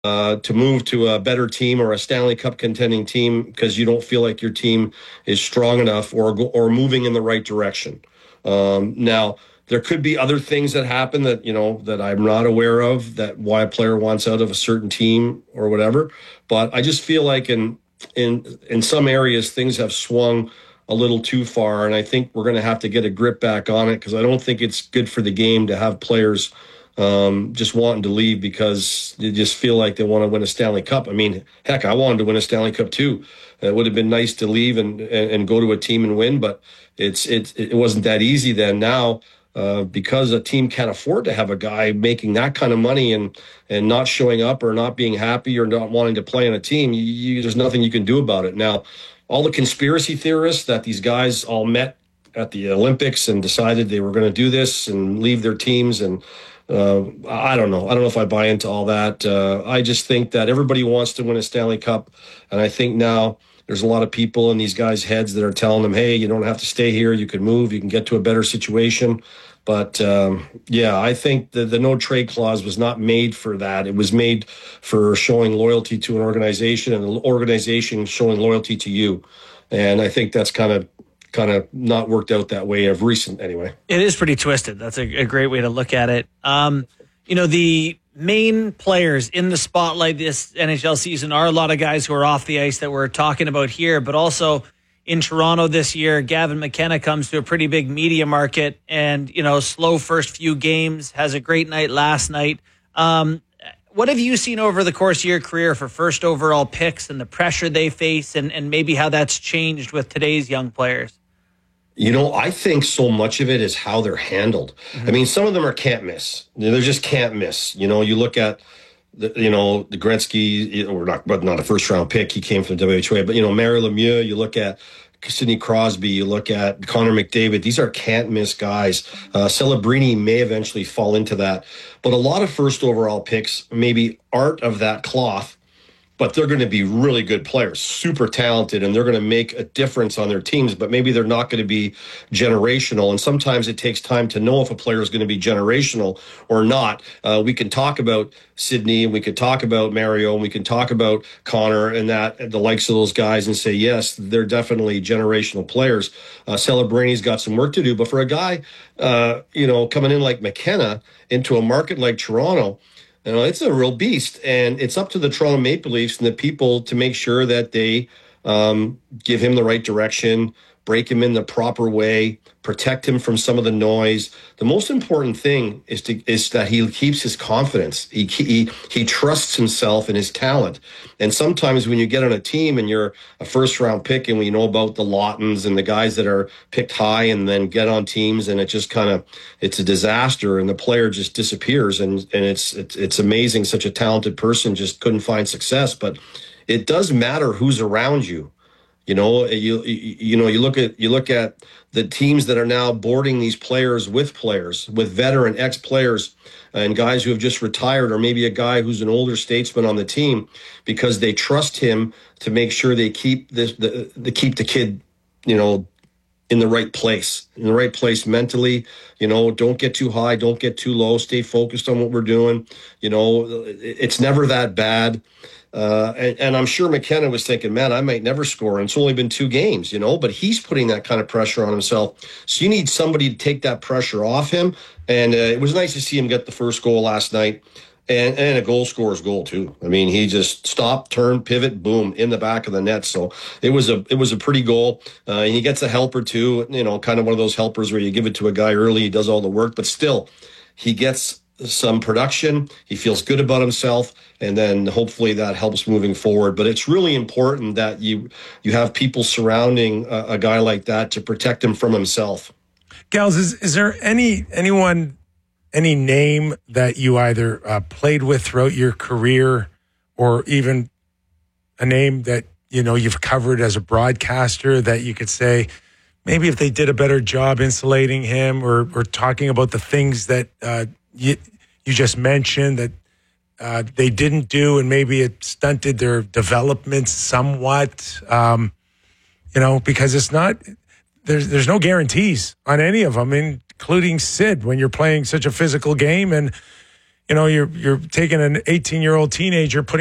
to move to a better team or a Stanley Cup contending team because you don't feel like your team is strong enough or moving in the right direction. Now, there could be other things that happen that, that I'm not aware of, that why a player wants out of a certain team or whatever. But I just feel like in some areas things have swung a little too far, and I think we're going to have to get a grip back on it, because I don't think it's good for the game to have players just wanting to leave because they just feel like they want to win a Stanley Cup. I mean, heck, I wanted to win a Stanley Cup too. It would have been nice to leave and go to a team and win, but it wasn't that easy then. Now, because a team can't afford to have a guy making that kind of money and not showing up or not being happy or not wanting to play on a team, there's nothing you can do about it. Now, all the conspiracy theorists that these guys all met at the Olympics and decided they were going to do this and leave their teams, and I don't know. I don't know if I buy into all that. I just think that everybody wants to win a Stanley Cup, and I think now there's a lot of people in these guys' heads that are telling them, hey, you don't have to stay here. You can move. You can get to a better situation. But, I think the no trade clause was not made for that. It was made for showing loyalty to an organization and an organization showing loyalty to you. And I think that's kind of not worked out that way of recent anyway. It is pretty twisted. That's a great way to look at it. The main players in the spotlight this NHL season are a lot of guys who are off the ice that we're talking about here, but also in Toronto this year, Gavin McKenna comes to a pretty big media market and, slow first few games, has a great night last night. What have you seen over the course of your career for first overall picks and the pressure they face and maybe how that's changed with today's young players? I think so much of it is how they're handled. Mm-hmm. I mean, some of them are can't miss. They're just can't miss. You look at the Gretzky, or not a first round pick. He came from the WHA, but Mario Lemieux. You look at Sidney Crosby. You look at Connor McDavid. These are can't miss guys. Celebrini may eventually fall into that, but a lot of first overall picks maybe aren't of that cloth. But they're going to be really good players, super talented, and they're going to make a difference on their teams, but maybe they're not going to be generational. And sometimes it takes time to know if a player is going to be generational or not. We can talk about Sidney, and we can talk about Mario, and we can talk about Connor and the likes of those guys and say, yes, they're definitely generational players. Celebrini's got some work to do. But for a guy, coming in like McKenna into a market like Toronto, it's a real beast, and it's up to the Toronto Maple Leafs and the people to make sure that they give him the right direction, break him in the proper way, protect him from some of the noise. The most important thing is that he keeps his confidence. He trusts himself and his talent. And sometimes when you get on a team and you're a first round pick, and we know about the Lautons and the guys that are picked high and then get on teams, and it just it's a disaster, and the player just disappears. And it's amazing. Such a talented person just couldn't find success. But it does matter who's around you. You look at the teams that are now boarding these players with veteran ex-players and guys who have just retired, or maybe a guy who's an older statesman on the team, because they trust him to make sure they keep the kid, in the right place mentally. Don't get too high, don't get too low, stay focused on what we're doing. It's never that bad. And I'm sure McKenna was thinking, man, I might never score. And it's only been 2 games, but he's putting that kind of pressure on himself. So you need somebody to take that pressure off him. And it was nice to see him get the first goal last night, and a goal scorer's goal too. I mean, he just stopped, turned, pivot, boom, in the back of the net. So it was a pretty goal. And he gets a helper too, kind of one of those helpers where you give it to a guy early, he does all the work, but still he gets some production. He feels good about himself, and then hopefully that helps moving forward. But it's really important that you have people surrounding a guy like that to protect him from himself. Gals, is there any name that you either played with throughout your career, or even a name that you've covered as a broadcaster that you could say, maybe if they did a better job insulating him or talking about the things that you just mentioned that they didn't do, and maybe it stunted their development somewhat, because it's not, there's no guarantees on any of them, including Sid, when you're playing such a physical game. And, you're taking an 18-year-old teenager, putting